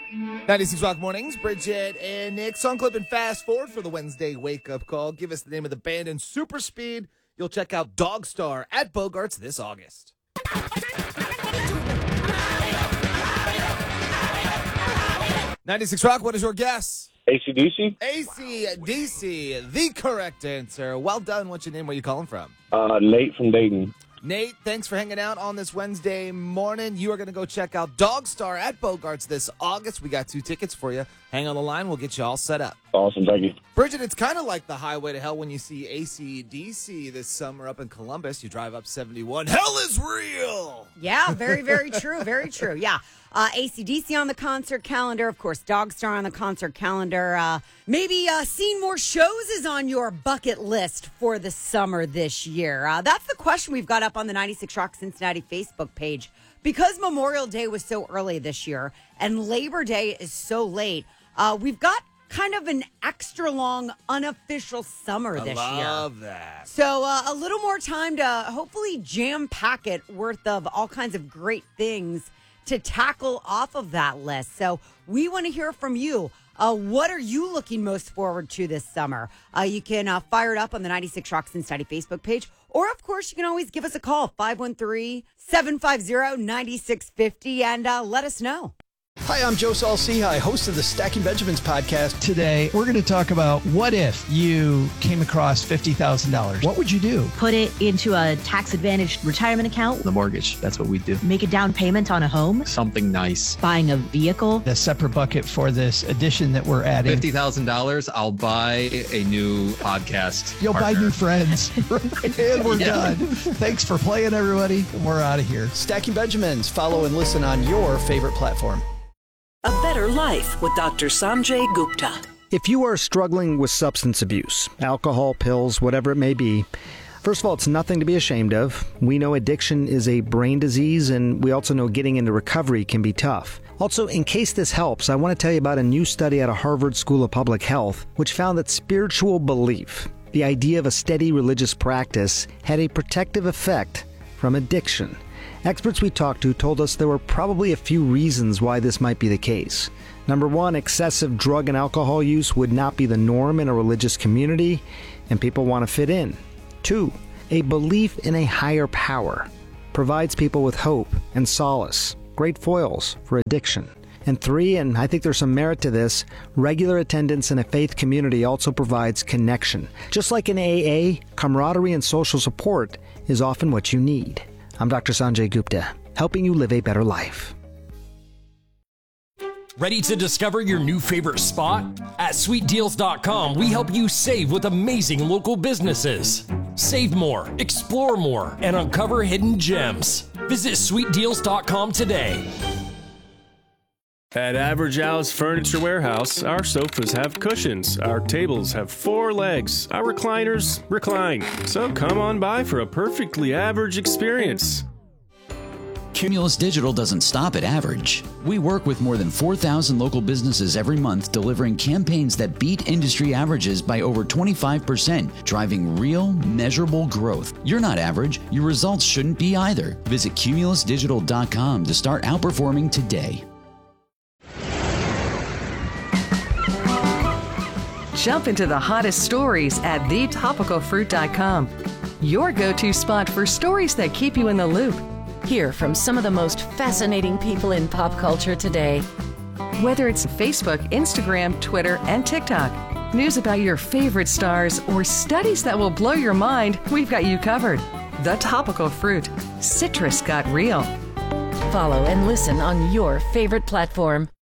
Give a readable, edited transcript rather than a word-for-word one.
96 Rock Mornings, Bridget and Nick. Song clip and fast forward for the Wednesday wake-up call. Give us the name of the band and super speed. You'll check out Dogstar at Bogarts this August. 96 Rock, what is your guess? AC/DC. AC/DC, the correct answer. Well done. What's your name? Where are you calling from? Nate from Dayton. Nate, thanks for hanging out on this Wednesday morning. You are going to go check out Dogstar at Bogarts this August. We got 2 tickets for you. Hang on the line. We'll get you all set up. Awesome. Thank you. Bridget, it's kind of like the highway to hell when you see AC/DC this summer up in Columbus. You drive up 71. Hell is real. Yeah, very, very true. Very true. Yeah. AC/DC on the concert calendar. Of course, Dogstar on the concert calendar. Maybe seeing more shows is on your bucket list for the summer this year. That's the question we've got up on the 96 Rock Cincinnati Facebook page. Because Memorial Day was so early this year and Labor Day is so late, we've got kind of an extra long unofficial summer this year. I love that. So a little more time to hopefully jam-pack it worth of all kinds of great things to tackle off of that list. So we want to hear from you. What are you looking most forward to this summer? You can fire it up on the 96 Rock Cincinnati Facebook page. Or, of course, you can always give us a call, 513-750-9650, and let us know. Hi, I'm Joe Saul-Sehy, host of the Stacking Benjamins podcast. Today, we're going to talk about what if you came across $50,000. What would you do? Put it into a tax-advantaged retirement account. The mortgage, that's what we do. Make a down payment on a home. Something nice. Buying a vehicle. A separate bucket for this addition that we're adding. $50,000, I'll buy a new podcast You'll partner. buy new friends. And we're done. Thanks for playing, everybody. We're out of here. Stacking Benjamins. Follow and listen on your favorite platform. A better life with Dr. Sanjay Gupta. If you are struggling with substance abuse, alcohol, pills, whatever it may be, first of all, it's nothing to be ashamed of. We know addiction is a brain disease, and we also know getting into recovery can be tough. Also, in case this helps, I want to tell you about a new study out of Harvard School of Public Health, which found that spiritual belief, the idea of a steady religious practice, had a protective effect from addiction. Experts we talked to told us there were probably a few reasons why this might be the case. Number one, excessive drug and alcohol use would not be the norm in a religious community, and people want to fit in. 2, a belief in a higher power provides people with hope and solace, great foils for addiction. And 3, and I think there's some merit to this, regular attendance in a faith community also provides connection. Just like in AA, camaraderie and social support is often what you need. I'm Dr. Sanjay Gupta, helping you live a better life. Ready to discover your new favorite spot? At sweetdeals.com, we help you save with amazing local businesses. Save more, explore more, and uncover hidden gems. Visit sweetdeals.com today. At Average Al's Furniture Warehouse, our sofas have cushions, our tables have 4 legs, our recliners recline. So come on by for a perfectly average experience. Cumulus Digital doesn't stop at average. We work with more than 4,000 local businesses every month, delivering campaigns that beat industry averages by over 25%, driving real, measurable growth. You're not average. Your results shouldn't be either. Visit cumulusdigital.com to start outperforming today. Jump into the hottest stories at thetopicalfruit.com. Your go-to spot for stories that keep you in the loop. Hear from some of the most fascinating people in pop culture today. Whether it's Facebook, Instagram, Twitter, and TikTok, news about your favorite stars, or studies that will blow your mind, we've got you covered. The Topical Fruit. Citrus got real. Follow and listen on your favorite platform.